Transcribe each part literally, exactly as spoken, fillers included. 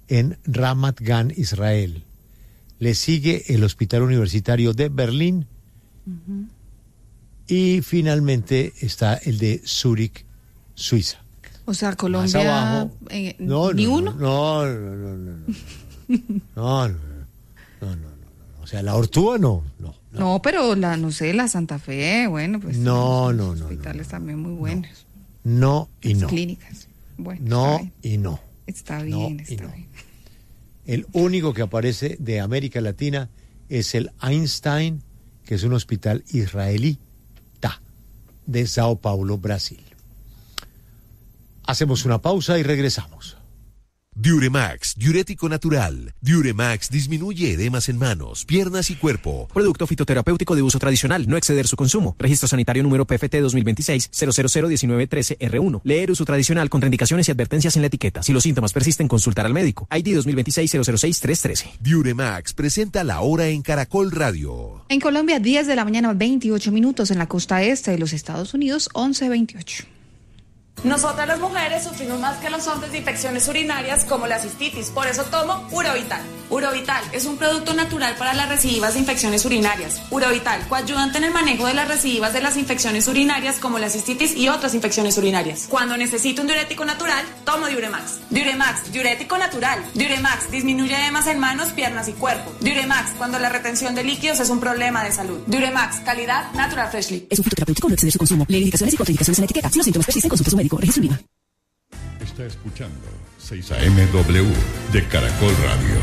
en Ramat Gan, Israel. Le sigue el Hospital Universitario de Berlín. Uh-huh. Y finalmente está el de Zúrich, Suiza. O sea, Colombia, abajo, eh, no, ¿ni no, uno? No, no, no, no, no, no, no, no, no, no, no. O sea, la Ortúa no, no. No, no pero la, no sé, la Santa Fe, bueno, pues. No, no, los no. hospitales no, también muy buenos. No, no y Las no. Clínicas, bueno. No y no. Está bien, no está no. bien. El único que aparece de América Latina es el Einstein, que es un hospital israelí de Sao Paulo, Brasil. Hacemos una pausa y regresamos. Diuremax, diurético natural. Diuremax disminuye edemas en manos, piernas y cuerpo. Producto fitoterapéutico de uso tradicional, no exceder su consumo. Registro sanitario número P F T dos mil veintiséis cero cero cero diecinueve trece R uno. Leer uso tradicional, contraindicaciones y advertencias en la etiqueta. Si los síntomas persisten, consultar al médico. I D dos mil veintiséis cero cero seis tres trece. Diuremax presenta la hora en Caracol Radio. En Colombia, diez de la mañana, veintiocho minutos. En la costa este de los Estados Unidos, once veintiocho. Nosotras las mujeres sufrimos más que los hombres de infecciones urinarias como la cistitis, por eso tomo Urovital. Urovital es un producto natural para las recidivas de infecciones urinarias. Urovital, coayudante en el manejo de las recidivas de las infecciones urinarias como la cistitis y otras infecciones urinarias. Cuando necesito un diurético natural, tomo Diuremax. Diuremax, diurético natural. Diuremax disminuye edemas en manos, piernas y cuerpo. Diuremax, cuando la retención de líquidos es un problema de salud. Diuremax, calidad Natural Freshly. Es un fitoterapéutico, no exceder su consumo. Lee indicaciones y contraindicaciones en la etiqueta. Si los síntomas persisten, consulte a su médico. Registro INVIMA. Está escuchando seis A M W de Caracol Radio.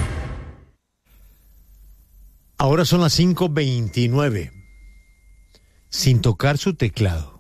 Ahora son las cinco veintinueve. Sin tocar su teclado.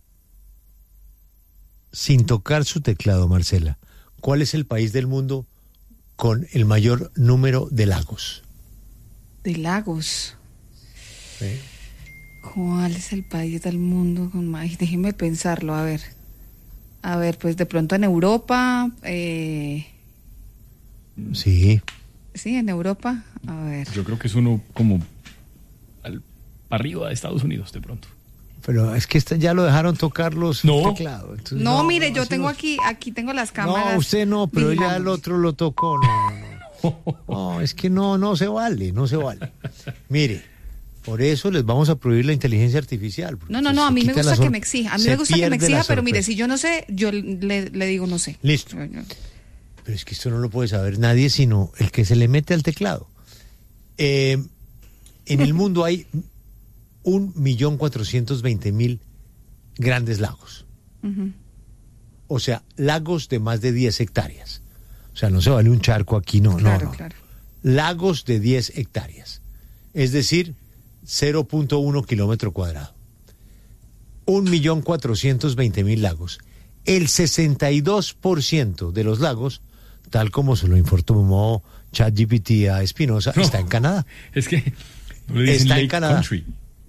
Sin tocar su teclado, Marcela. ¿Cuál es el país del mundo con el mayor número de lagos? De lagos. ¿Sí? ¿Cuál es el país del mundo con más? Déjeme pensarlo, a ver. A ver, pues de pronto en Europa. Eh... Sí. Sí, en Europa. A ver. Yo creo que es uno como al, arriba de Estados Unidos, de pronto. Pero es que este ya lo dejaron tocar los no. teclados. Entonces, no, no, mire, no, yo así tengo no. aquí, aquí tengo las cámaras. No, usted no, pero vigilando. ya el otro lo tocó. No, no, no. No, es que no, no se vale, no se vale. Mire, por eso les vamos a prohibir la inteligencia artificial. No, no, no, a mí me gusta que me exija. A mí me gusta que me exija, pero mire, si yo no sé, yo le, le digo no sé. Listo. Pero es que esto no lo puede saber nadie, sino el que se le mete al teclado. Eh, en el mundo hay un millón cuatrocientos veinte mil grandes lagos. Uh-huh. O sea, lagos de más de diez hectáreas. O sea, no se vale un charco aquí, no, claro, no, no. Claro. Lagos de diez hectáreas. Es decir, cero punto uno kilómetro cuadrado. un millón cuatrocientos veinte mil lagos. El sesenta y dos por ciento de los lagos, tal como se lo informó ChatGPT a Espinosa, no, está en Canadá. Es que no le dicen está Lake en Canadá. Country.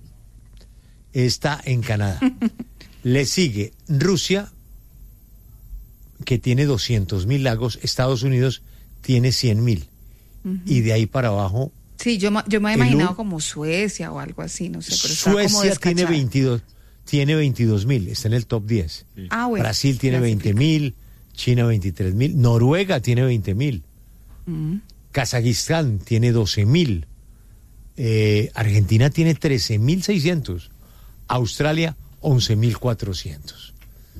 Está en Canadá. Le sigue Rusia, que tiene doscientos mil lagos. Estados Unidos tiene cien mil. Uh-huh. Y de ahí para abajo. Sí, yo, yo me he imaginado como Suecia o algo así, no sé. Pero Suecia tiene veintidós. Tiene veintidós mil, está en el top diez. Sí. Ah, bueno, Brasil tiene veinte mil, China veintitrés mil, Noruega tiene veinte mil, uh-huh. Kazajistán tiene doce mil, eh, Argentina tiene trece mil seiscientos, Australia once mil cuatrocientos.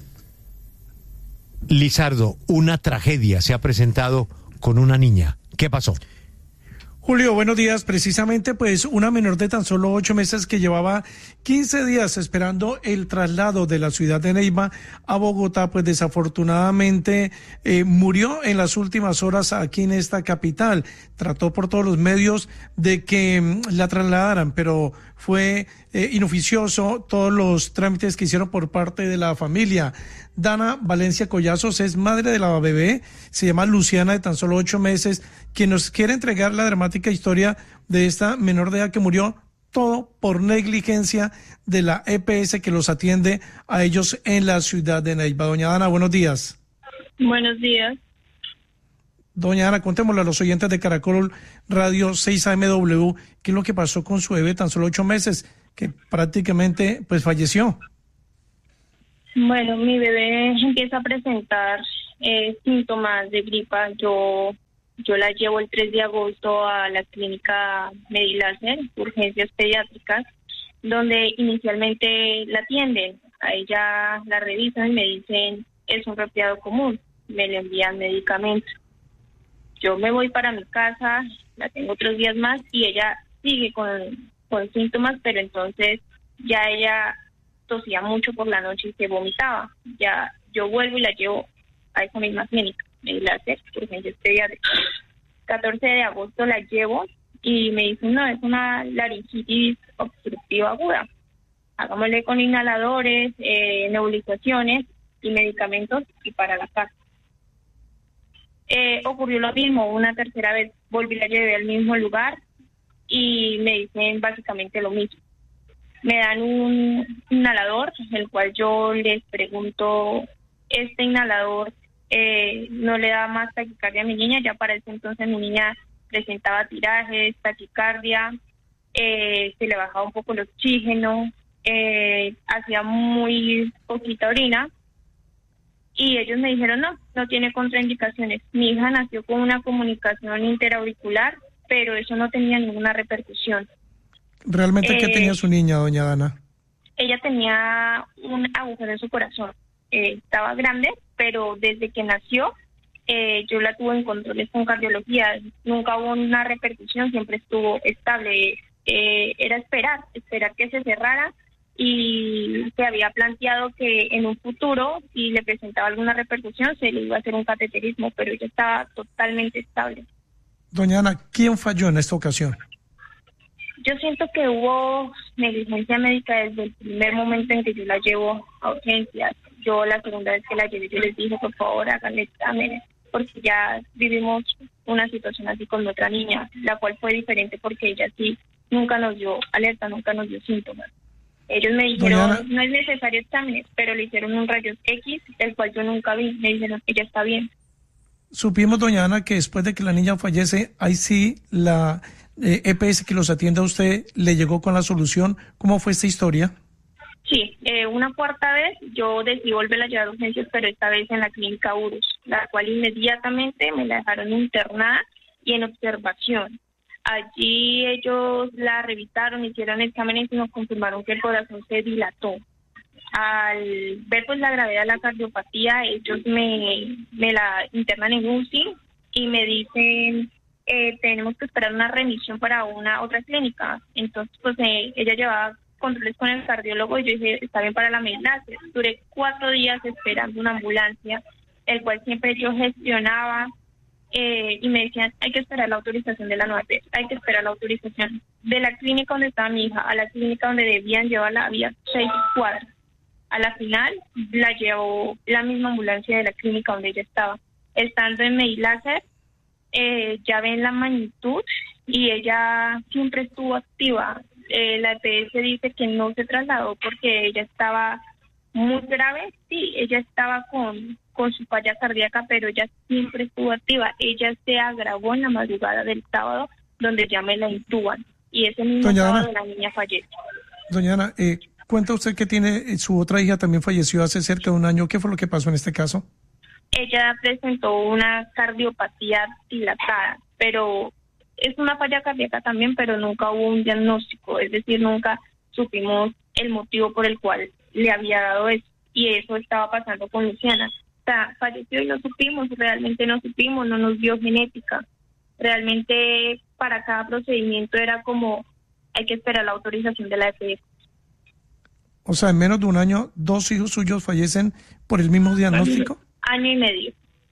Lizardo, una tragedia se ha presentado con una niña. ¿Qué pasó? Julio, buenos días. Precisamente, pues, una menor de tan solo ocho meses que llevaba quince días esperando el traslado de la ciudad de Neiva a Bogotá, pues desafortunadamente eh, murió en las últimas horas aquí en esta capital. Trató por todos los medios de que mm, la trasladaran, pero fue eh, inoficioso todos los trámites que hicieron por parte de la familia. Dana Valencia Collazos es madre de la bebé, se llama Luciana, de tan solo ocho meses, quien nos quiere entregar la dramática historia de esta menor de edad que murió, todo por negligencia de la E P S que los atiende a ellos en la ciudad de Neiva. Doña Dana, buenos días. Buenos días. Doña Dana, contémosle a los oyentes de Caracol Radio seis A M W qué es lo que pasó con su bebé, tan solo ocho meses, que prácticamente pues falleció. Bueno, mi bebé empieza a presentar eh, síntomas de gripa. Yo Yo la llevo el tres de agosto a la clínica Mediláser, urgencias pediátricas, donde inicialmente la atienden. A ella la revisan y me dicen, es un resfriado común, me le envían medicamentos. Yo me voy para mi casa, la tengo otros días más y ella sigue con, con síntomas, pero entonces ya ella tosía mucho por la noche y se vomitaba. Ya yo vuelvo y la llevo a esa misma clínica, Mediláser, urgencias pediátricas. catorce de agosto la llevo y me dicen, no, es una laringitis obstructiva aguda. Hagámosle con inhaladores, eh, nebulizaciones y medicamentos y para la casa. Eh, ocurrió lo mismo, una tercera vez volví, la llevé al mismo lugar y me dicen básicamente lo mismo. Me dan un inhalador, el cual yo les pregunto, este inhalador eh, no le da más taquicardia a mi niña. Ya para ese entonces mi niña presentaba tirajes, taquicardia, eh, se le bajaba un poco el oxígeno, eh, hacía muy poquita orina. Y ellos me dijeron, no, no tiene contraindicaciones. Mi hija nació con una comunicación interauricular, pero eso no tenía ninguna repercusión. ¿Realmente eh, qué tenía su niña, doña Dana? Ella tenía un agujero en su corazón. Eh, estaba grande, pero desde que nació, eh, yo la tuve en controles con cardiología. Nunca hubo una repercusión, siempre estuvo estable. Eh, era esperar, esperar que se cerrara. Y se había planteado que en un futuro, si le presentaba alguna repercusión, se le iba a hacer un cateterismo, pero ella estaba totalmente estable. Doña Ana, ¿quién falló en esta ocasión? Yo siento que hubo negligencia médica desde el primer momento en que yo la llevo a urgencias. Yo la segunda vez que la llevé, yo les dije, por favor, háganle exámenes, porque ya vivimos una situación así con otra niña, la cual fue diferente porque ella sí nunca nos dio alerta, nunca nos dio síntomas. Ellos me dijeron, no es necesario exámenes, pero le hicieron un rayos X, el cual yo nunca vi. Me dijeron, ella está bien. Supimos, doña Ana, que después de que la niña fallece, ahí sí la eh, E P S que los atiende a usted le llegó con la solución. ¿Cómo fue esta historia? Sí, eh, una cuarta vez yo decidí volver a llevar urgencias, pero esta vez en la clínica Urus, la cual inmediatamente me la dejaron internada y en observación. Allí ellos la revisaron, hicieron exámenes y nos confirmaron que el corazón se dilató. Al ver pues la gravedad de la cardiopatía, ellos me, me la internan en U C I y me dicen, eh, tenemos que esperar una remisión para una otra clínica. Entonces pues eh, ella llevaba controles con el cardiólogo y yo dije, está bien para la Mediláser. Duré cuatro días esperando una ambulancia, el cual siempre yo gestionaba. Eh, y me decían, hay que esperar la autorización de la nueva P, hay que esperar la autorización de la clínica donde estaba mi hija a la clínica donde debían llevarla, había seis cuadras. A la final la llevó la misma ambulancia de la clínica donde ella estaba. Estando en Mediláser, eh, ya ven la magnitud y ella siempre estuvo activa. Eh, la E P S dice que no se trasladó porque ella estaba muy grave, sí, ella estaba con, con su falla cardíaca, pero ella siempre estuvo activa. Ella se agravó en la madrugada del sábado, donde ya me la intuban, y ese mismo Doña sábado Ana, la niña falleció. Doña Ana, eh, cuenta usted que tiene eh, su otra hija también falleció hace cerca de un año. ¿Qué fue lo que pasó en este caso? Ella presentó una cardiopatía dilatada, pero es una falla cardíaca también, pero nunca hubo un diagnóstico, es decir, nunca supimos el motivo por el cual le había dado eso, y eso estaba pasando con Luciana. O sea, falleció y no supimos, realmente no supimos, no nos dio genética. Realmente para cada procedimiento era como, hay que esperar la autorización de la E P S. O sea, en menos de un año, dos hijos suyos fallecen por el mismo diagnóstico. Año y medio.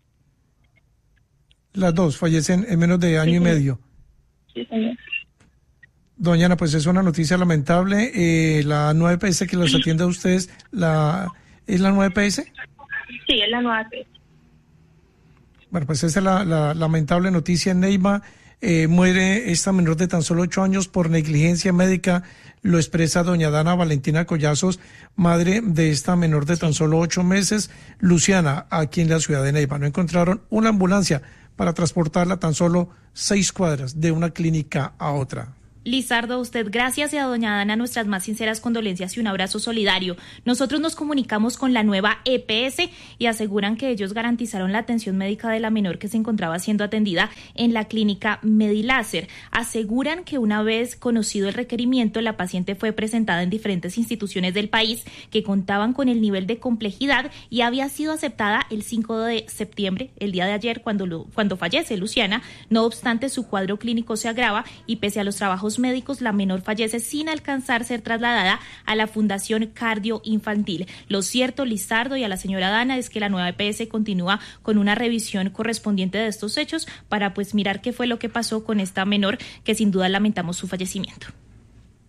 Las dos fallecen en menos de año Sí, y medio. Sí, señor. Doña Ana, pues es una noticia lamentable. Eh, la nueva E P S que los atiende a ustedes, la ¿es la nueva E P S? Sí, es la nueva E P S. Bueno, pues esa es la, la lamentable noticia en Neiva. Eh, muere esta menor de tan solo ocho años por negligencia médica, lo expresa doña Dana Valentina Collazos, madre de esta menor de tan solo ocho meses, Luciana, aquí en la ciudad de Neiva. No encontraron una ambulancia para transportarla tan solo seis cuadras de una clínica a otra. Lizardo, a usted gracias, y a doña Dana nuestras más sinceras condolencias y un abrazo solidario. Nosotros nos comunicamos con la nueva E P S y aseguran que ellos garantizaron la atención médica de la menor que se encontraba siendo atendida en la clínica Mediláser. Aseguran que una vez conocido el requerimiento, la paciente fue presentada en diferentes instituciones del país que contaban con el nivel de complejidad y había sido aceptada el cinco de septiembre, el día de ayer, cuando, lo, cuando fallece Luciana. No obstante, su cuadro clínico se agrava y pese a los trabajos médicos, la menor fallece sin alcanzar ser trasladada a la Fundación Cardio Infantil. Lo cierto, Lizardo, y a la señora Dana, es que la nueva E P S continúa con una revisión correspondiente de estos hechos para pues mirar qué fue lo que pasó con esta menor, que sin duda lamentamos su fallecimiento.